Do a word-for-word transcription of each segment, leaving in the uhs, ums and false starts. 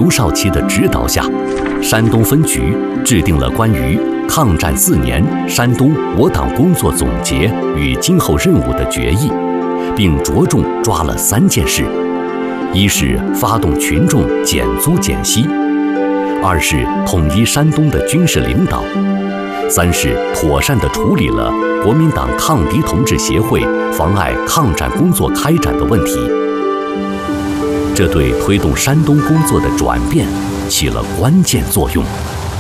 刘少奇的指导下，山东分局制定了关于抗战四年山东我党工作总结与今后任务的决议，并着重抓了三件事：一是发动群众减租减息；二是统一山东的军事领导；三是妥善地处理了国民党抗敌同志协会妨碍抗战工作开展的问题。这对推动山东工作的转变起了关键作用。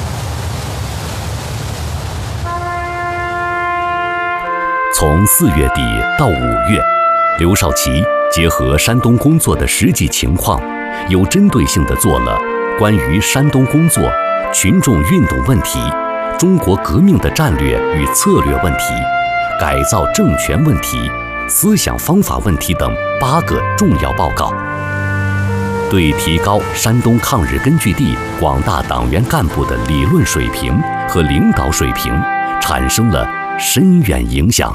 从四月底到五月，刘少奇结合山东工作的实际情况，有针对性地做了关于山东工作、群众运动问题、中国革命的战略与策略问题、改造政权问题、思想方法问题等八个重要报告，对提高山东抗日根据地广大党员干部的理论水平和领导水平产生了深远影响。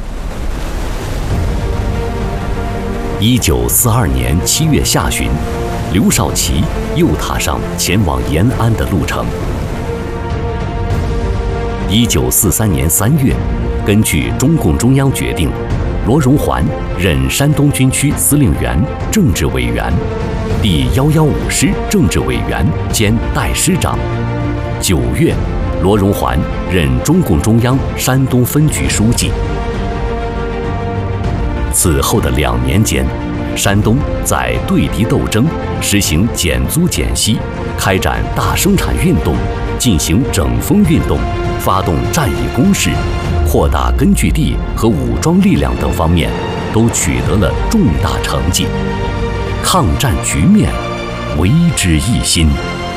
一九四二年七月下旬，刘少奇又踏上前往延安的路程。一九四三年三月，根据中共中央决定，罗荣桓任山东军区司令员、政治委员，第一一五师政治委员兼代师长。九月，罗荣桓任中共中央山东分局书记。此后的两年间，山东在对敌斗争、实行减租减息、开展大生产运动、进行整风运动、发动战役攻势、扩大根据地和武装力量等方面，都取得了重大成绩，抗战局面为之一新。